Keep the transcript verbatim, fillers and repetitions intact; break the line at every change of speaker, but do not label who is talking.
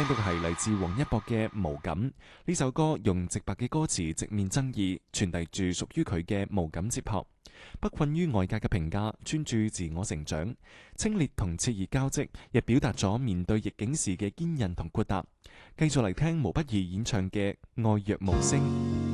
聽到嘅係嚟自王一博嘅無感。呢首歌用直白嘅歌詞直面爭議，傳遞住屬於佢嘅無感哲學。不困於外界嘅評價，專注自我成長。清冽同熾熱交織，亦表達咗面對逆境時嘅堅韌同豁達。繼續嚟聽毛不易演唱嘅《愛若無聲》。